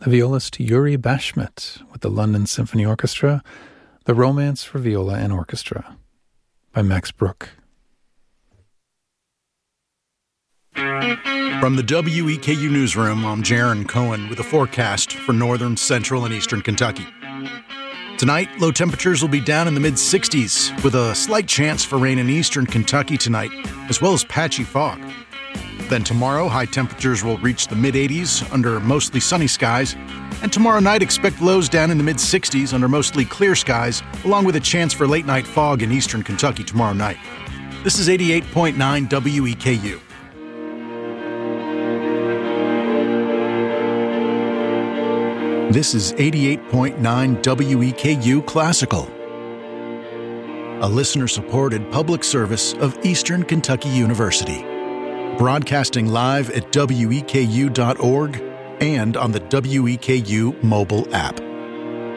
the violist Yuri Bashmet with the London Symphony Orchestra, The Romance for Viola and Orchestra by Max Bruch. From the WEKU Newsroom, I'm Jaron Cohen with a forecast for northern, central, and eastern Kentucky. Tonight, low temperatures will be down in the mid-60s, with a slight chance for rain in eastern Kentucky tonight, as well as patchy fog. Then tomorrow, high temperatures will reach the mid-80s under mostly sunny skies, and tomorrow night expect lows down in the mid-60s under mostly clear skies, along with a chance for late-night fog in eastern Kentucky tomorrow night. This is 88.9 WEKU. This is 88.9 WEKU Classical, a listener-supported public service of Eastern Kentucky University, broadcasting live at weku.org and on the WEKU mobile app.